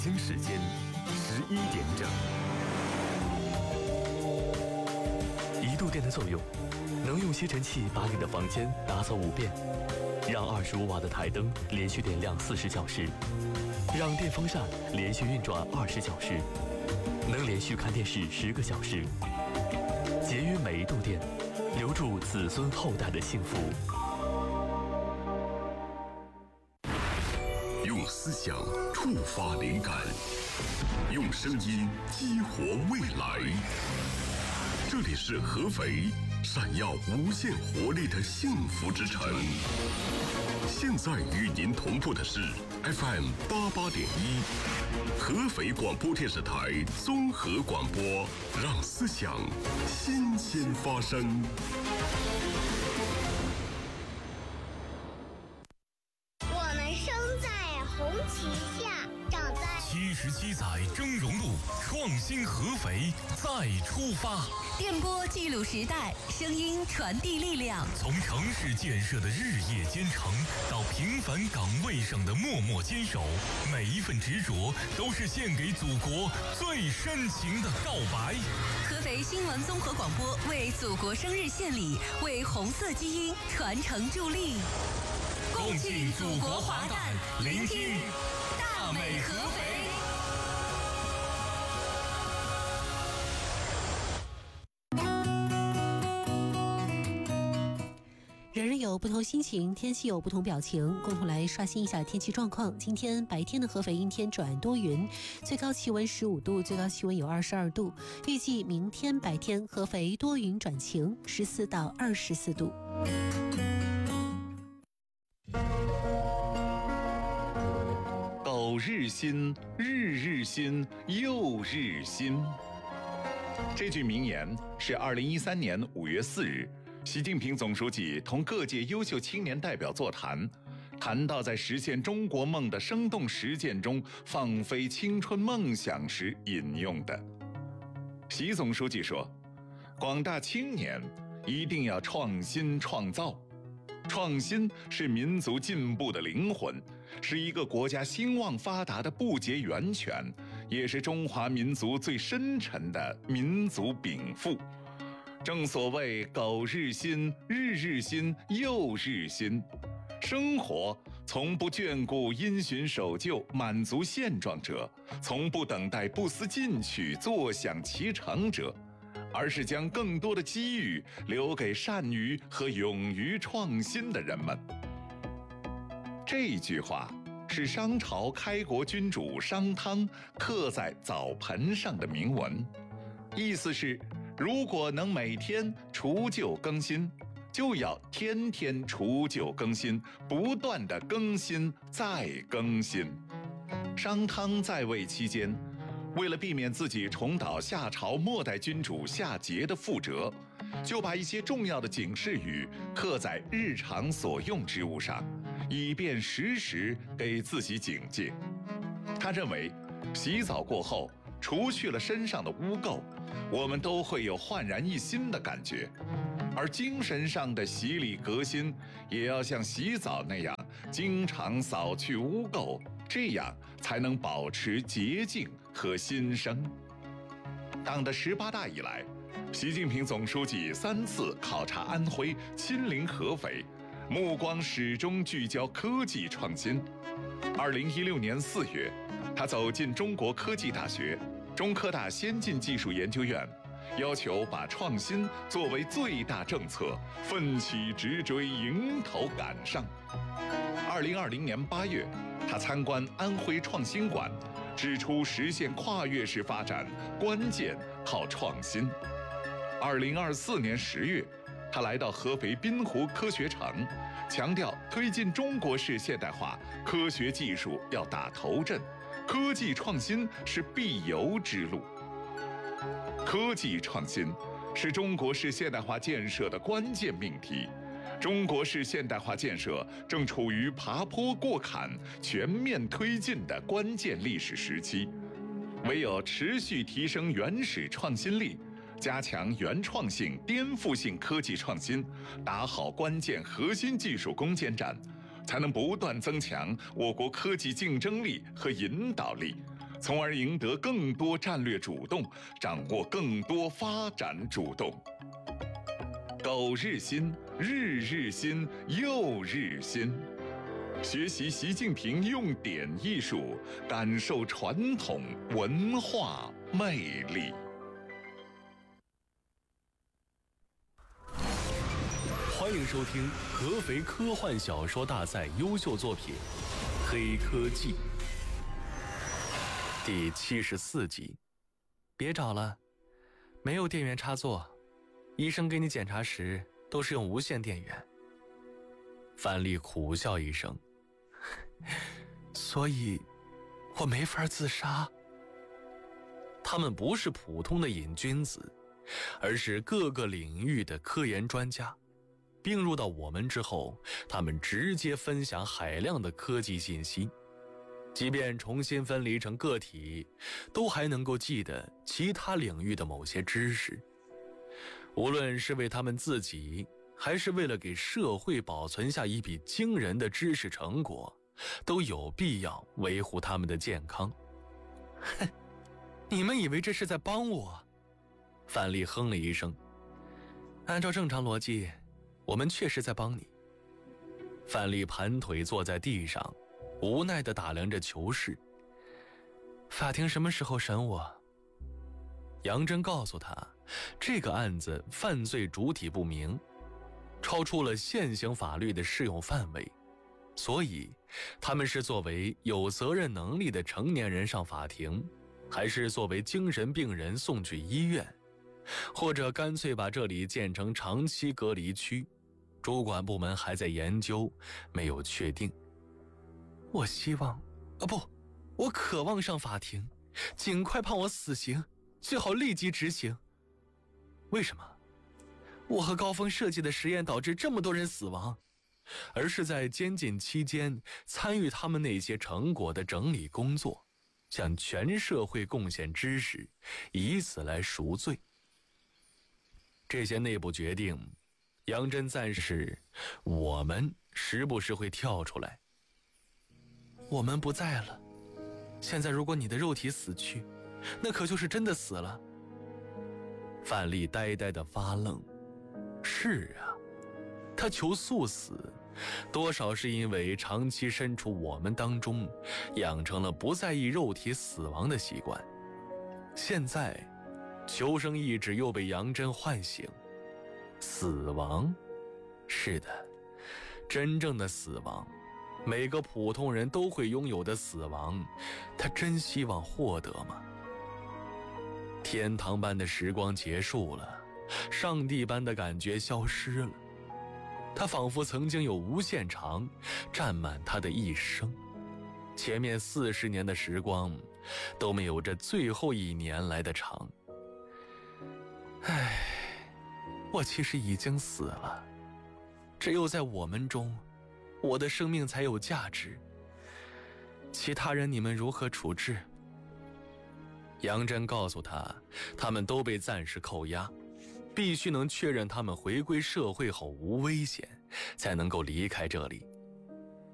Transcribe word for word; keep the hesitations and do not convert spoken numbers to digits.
京时间十一点整。一度电的作用，能用吸尘器把你的房间打扫五遍，让二十五瓦的台灯连续点亮四十小时，让电风扇连续运转二十小时，能连续看电视十个小时。节约每一度电，留住子孙后代的幸福。 用思想触发灵感，用声音激活未来。这里是合肥，闪耀无限活力的幸福之城。现在与您同步的是 F M 八八点一，合肥广播电视台综合广播，让思想新鲜发生。 我们生在红旗下，长在七十七载峥嵘路，创新合肥再出发。 电波记录时代，声音传递力量。 从城市建设的日夜兼程，到平凡岗位上的默默坚守，每一份执着都是献给祖国最深情的告白。 合肥新闻综合广播为祖国生日献礼，为红色基因传承助力， 共庆祖国华诞，聆听大美合肥。 人人有不同心情，天气有不同表情，共同来刷新一下天气状况。今天白天的合肥阴天转多云，最高气温十五度，最高气温有二十二度。预计明天白天合肥多云转晴，十四到二十四度。 苟日新，日日新，又日新。这句名言是二零一三年五月四日。习近平总书记同各界优秀青年代表座谈，谈到在实现中国梦的生动实践中放飞青春梦想时引用的。习总书记说，广大青年一定要创新创造，创新是民族进步的灵魂，是一个国家兴旺发达的不竭源泉，也是中华民族最深沉的民族禀赋。正所谓苟日新，日日新，又日新。生活从不眷顾因循守旧、满足现状者，从不等待不思进取、坐享其成者，而是将更多的机遇留给善于和勇于创新的人们。这句话是商朝开国君主商汤刻在澡盆上的铭文，意思是如果能每天除旧更新，就要天天除旧更新，不断的更新再更新。商汤在位期间，为了避免自己重蹈夏朝末代君主夏桀的覆辙，就把一些重要的警示语刻在日常所用之物上，以便时时给自己警戒。他认为，洗澡过后除去了身上的污垢，我们都会有焕然一新的感觉，而精神上的洗礼革新也要像洗澡那样经常扫去污垢，这样才能保持洁净和新生。党的十八大以来，习近平总书记三次考察安徽，亲临合肥，目光始终聚焦科技创新。二零一六年四月，他走进中国科技大学、中科大先进技术研究院，要求把创新作为最大政策，奋起直追，迎头赶上。二零二零年八月，他参观安徽创新馆，指出实现跨越式发展关键靠创新。二零二四年十月，他来到合肥滨湖科学城，强调推进中国式现代化，科学技术要打头阵，科技创新是必由之路。科技创新是中国式现代化建设的关键命题。中国式现代化建设正处于爬坡过坎、全面推进的关键历史时期，唯有持续提升原始创新力，加强原创性、颠覆性科技创新，打好关键核心技术攻坚战，才能不断增强我国科技竞争力和引导力， 从而赢得更多战略主动，掌握更多发展主动。苟日新，日日新，又日新。学习习近平用典艺术，感受传统文化魅力。 欢迎收听合肥科幻小说大赛优秀作品《黑科技》第七十四集。别找了，没有电源插座，医生给你检查时都是用无线电源。范丽苦笑一声，所以我没法自杀。他们不是普通的瘾君子，而是各个领域的科研专家。并入到我们之后，他们直接分享海量的科技信息，即便重新分离成个体，都还能够记得其他领域的某些知识。无论是为他们自己，还是为了给社会保存下一笔惊人的知识成果，都有必要维护他们的健康。哼，你们以为这是在帮我？范丽哼了一声。按照正常逻辑，我们确实在帮你。范丽盘腿坐在地上，无奈地打量着囚室。法庭什么时候审我？杨真告诉他，这个案子犯罪主体不明，超出了现行法律的适用范围，所以他们是作为有责任能力的成年人上法庭，还是作为精神病人送去医院，或者干脆把这里建成长期隔离区，主管部门还在研究，没有确定。我希望，啊不，我渴望上法庭，尽快判我死刑，最好立即执行。为什么？我和高峰设计的实验导致这么多人死亡，而是在监禁期间参与他们那些成果的整理工作，向全社会贡献知识，以此来赎罪。这些内部决定，杨真暂时，我们时不时会跳出来。我们不在了，现在如果你的肉体死去，那可就是真的死了。范丽呆呆地发愣。是啊，他求速死，多少是因为长期身处我们当中，养成了不在意肉体死亡的习惯。现在求生意志又被杨真唤醒。死亡，是的，真正的死亡，每个普通人都会拥有的死亡，他真希望获得吗？天堂般的时光结束了，上帝般的感觉消失了，他仿佛曾经有无限长，占满他的一生。前面四十年的时光都没有这最后一年来的长。唉，我其实已经死了，只有在我们中，我的生命才有价值。其他人你们如何处置？杨真告诉他，他们都被暂时扣押，必须能确认他们回归社会后无危险，才能够离开这里。